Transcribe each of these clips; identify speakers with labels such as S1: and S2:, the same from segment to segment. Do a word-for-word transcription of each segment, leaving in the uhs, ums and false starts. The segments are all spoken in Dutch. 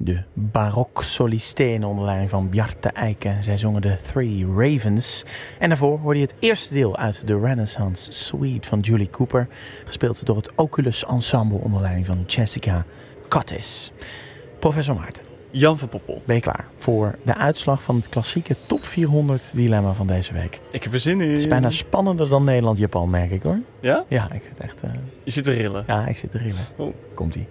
S1: de baroksolisten onder leiding van Bjarte Eiken. Zij zongen de Three Ravens. En daarvoor hoorde je het eerste deel uit de Renaissance Suite van Julie Cooper. Gespeeld door het Oculus Ensemble onder leiding van Jessica Cottis. Professor Maarten.
S2: Jan van Poppel.
S1: Ben je klaar voor de uitslag van het klassieke top vierhonderd dilemma van deze week?
S2: Ik heb er zin in.
S1: Het is bijna spannender dan Nederland-Japan, merk ik hoor.
S2: Ja?
S1: Ja, ik vind het echt... Uh...
S2: Je zit te rillen.
S1: Ja, ik zit te rillen.
S2: Oh.
S1: Komt-ie.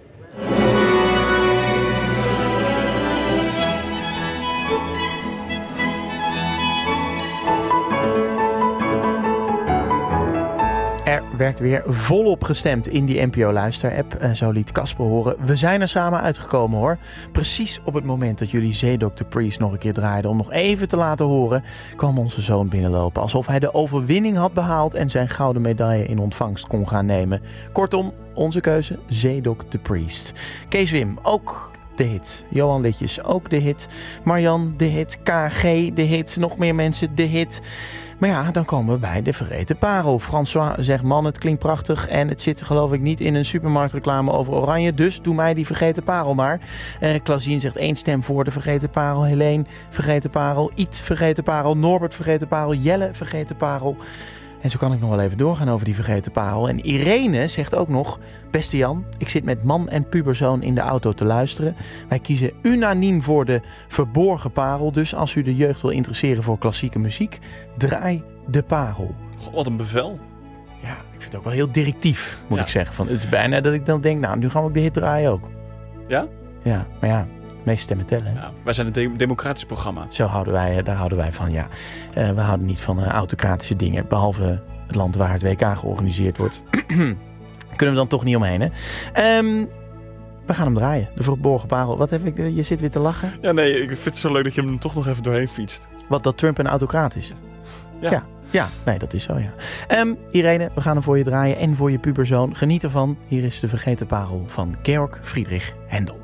S1: Er werd weer volop gestemd in die N P O-luister-app. Uh, zo liet Casper horen. We zijn er samen uitgekomen hoor. Precies op het moment dat jullie Zeedokter Priest nog een keer draaiden om nog even te laten horen, kwam onze zoon binnenlopen. Alsof hij de overwinning had behaald en zijn gouden medaille in ontvangst kon gaan nemen. Kortom, onze keuze, Zeedokter Priest. Kees Wim, ook de hit. Johan Litjes, ook de hit. Marjan, de hit. K G, de hit. Nog meer mensen, de hit. Maar ja, dan komen we bij de vergeten parel. François zegt, man, het klinkt prachtig en het zit geloof ik niet in een supermarktreclame over oranje. Dus doe mij die vergeten parel maar. Uh, Klasien zegt één stem voor de vergeten parel. Helene, vergeten parel. Iet, vergeten parel. Norbert, vergeten parel. Jelle, vergeten parel. En zo kan ik nog wel even doorgaan over die vergeten parel. En Irene zegt ook nog, beste Jan, ik zit met man en puberzoon in de auto te luisteren. Wij kiezen unaniem voor de verborgen parel. Dus als u de jeugd wil interesseren voor klassieke muziek, draai de parel.
S2: God, wat een bevel.
S1: Ja, ik vind het ook wel heel directief, moet
S2: ja.
S1: ik zeggen. Van, het is bijna dat ik dan denk, nou, nu gaan we ook de hit draaien ook.
S2: Ja?
S1: Ja, maar ja, de meeste stemmen tellen.
S2: Ja, wij zijn een de- democratisch programma.
S1: Zo houden wij, daar houden wij van, ja. Uh, we houden niet van uh, autocratische dingen, behalve het land waar het W K georganiseerd wordt. Kunnen we dan toch niet omheen, hè? Um, we gaan hem draaien. De verborgen parel. Wat heb ik? Je zit weer te lachen.
S2: Ja, nee, ik vind het zo leuk dat je hem toch nog even doorheen fietst.
S1: Wat, dat Trump een autocraat is?
S2: Ja.
S1: Ja, ja, nee, dat is zo, ja. Um, Irene, we gaan hem voor je draaien en voor je puberzoon. Geniet ervan. Hier is de vergeten parel van Georg Friedrich Händel.